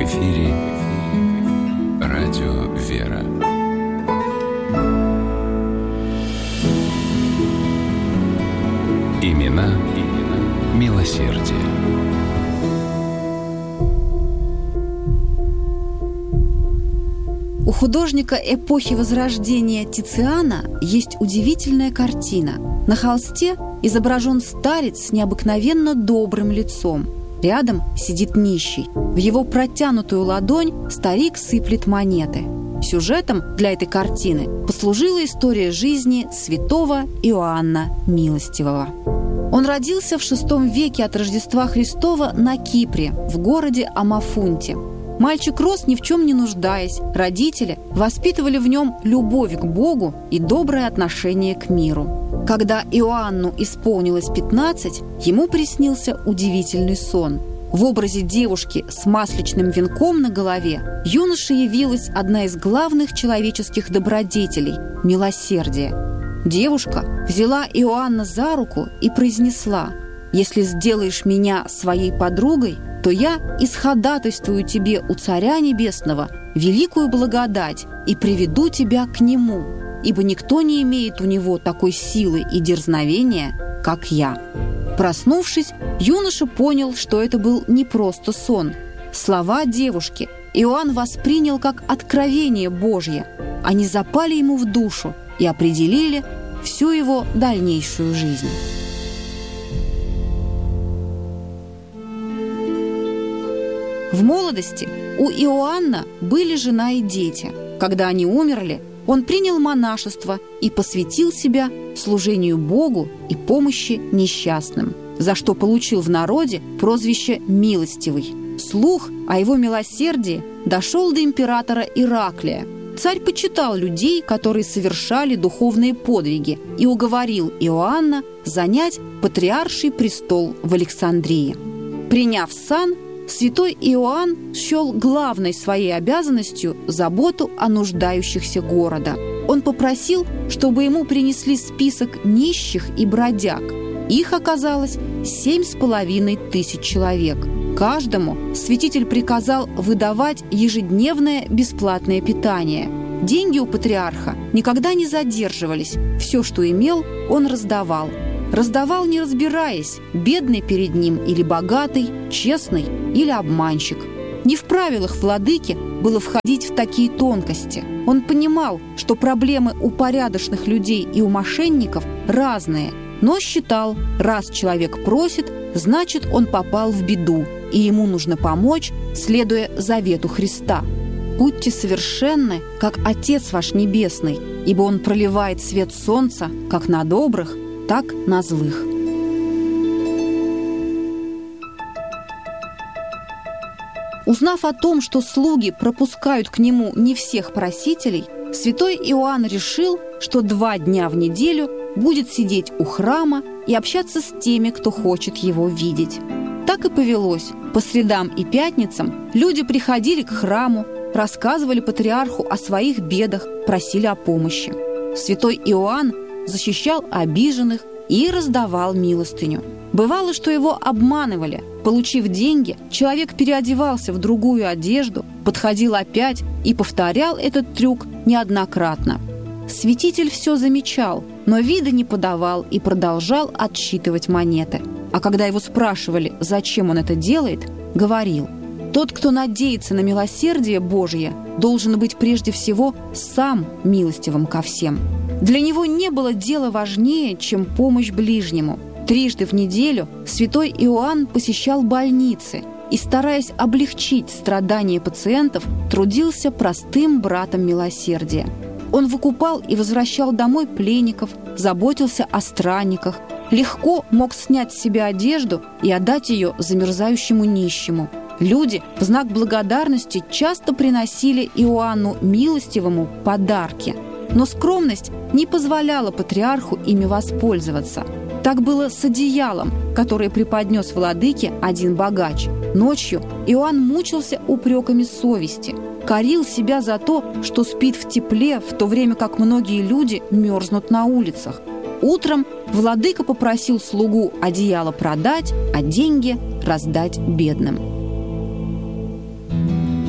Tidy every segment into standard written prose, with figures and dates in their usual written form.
эфире радио «Вера». Имена милосердия. У художника эпохи Возрождения Тициана есть удивительная картина. На холсте изображен старец с необыкновенно добрым лицом. Рядом сидит нищий. В его протянутую ладонь старик сыплет монеты. Сюжетом для этой картины послужила история жизни святого Иоанна Милостивого. Он родился в VI веке от Рождества Христова на Кипре, в городе Амафунте. Мальчик рос ни в чем не нуждаясь. Родители воспитывали в нем любовь к Богу и доброе отношение к миру. Когда Иоанну исполнилось 15, ему приснился удивительный сон. В образе девушки с масличным венком на голове юноше явилась одна из главных человеческих добродетелей – милосердие. Девушка взяла Иоанна за руку и произнесла: «Если сделаешь меня своей подругой, то я исходатайствую тебе у Царя Небесного великую благодать и приведу тебя к Нему, ибо никто не имеет у Него такой силы и дерзновения, как я». Проснувшись, юноша понял, что это был не просто сон. Слова девушки Иоанн воспринял как откровение Божье. Они запали ему в душу и определили всю его дальнейшую жизнь. В молодости у Иоанна были жена и дети. Когда они умерли, он принял монашество и посвятил себя служению Богу и помощи несчастным, за что получил в народе прозвище «Милостивый». Слух о его милосердии дошел до императора Ираклия. Царь почитал людей, которые совершали духовные подвиги, и уговорил Иоанна занять патриарший престол в Александрии. Приняв сан, святой Иоанн счел главной своей обязанностью заботу о нуждающихся города. Он попросил, чтобы ему принесли список нищих и бродяг. Их оказалось 7500 человек. Каждому святитель приказал выдавать ежедневное бесплатное питание. Деньги у патриарха никогда не задерживались. Все, что имел, он раздавал. Раздавал, не разбираясь, бедный перед ним или богатый, честный или обманщик. Не в правилах владыки было входить в такие тонкости. Он понимал, что проблемы у порядочных людей и у мошенников разные, но считал, раз человек просит, значит, он попал в беду, и ему нужно помочь, следуя завету Христа. «Будьте совершенны, как Отец ваш Небесный, ибо Он проливает свет солнца как на добрых, так на злых». Узнав о том, что слуги пропускают к нему не всех просителей, святой Иоанн решил, что 2 дня в неделю будет сидеть у храма и общаться с теми, кто хочет его видеть. Так и повелось. По средам и пятницам люди приходили к храму, рассказывали патриарху о своих бедах, просили о помощи. Святой Иоанн защищал обиженных и раздавал милостыню. Бывало, что его обманывали. Получив деньги, человек переодевался в другую одежду, подходил опять и повторял этот трюк неоднократно. Святитель все замечал, но вида не подавал и продолжал отсчитывать монеты. А когда его спрашивали, зачем он это делает, говорил: «Тот, кто надеется на милосердие Божье, должен быть прежде всего сам милостивым ко всем». Для него не было дела важнее, чем помощь ближнему. 3 в неделю святой Иоанн посещал больницы и, стараясь облегчить страдания пациентов, трудился простым братом милосердия. Он выкупал и возвращал домой пленников, заботился о странниках, легко мог снять с себя одежду и отдать ее замерзающему нищему. Люди в знак благодарности часто приносили Иоанну Милостивому подарки, но скромность не позволяла патриарху ими воспользоваться. Так было с одеялом, которое преподнес владыке один богач. Ночью Иоанн мучился упреками совести, корил себя за то, что спит в тепле, в то время как многие люди мерзнут на улицах. Утром владыка попросил слугу одеяло продать, а деньги раздать бедным.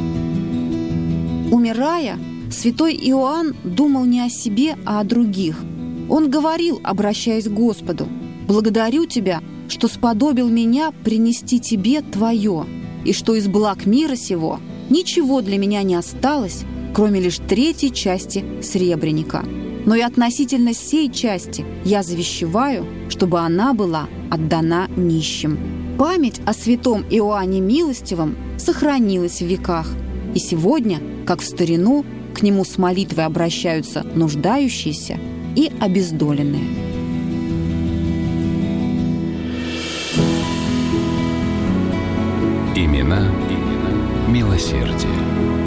Умирая, святой Иоанн думал не о себе, а о других. Он говорил, обращаясь к Господу: «Благодарю Тебя, что сподобил меня принести Тебе Твое, и что из благ мира сего ничего для меня не осталось, кроме лишь третьей части сребреника. Но и относительно сей части я завещеваю, чтобы она была отдана нищим». Память о святом Иоанне Милостивом сохранилась в веках, и сегодня, как в старину, к нему с молитвой обращаются нуждающиеся и обездоленные. Имена милосердия.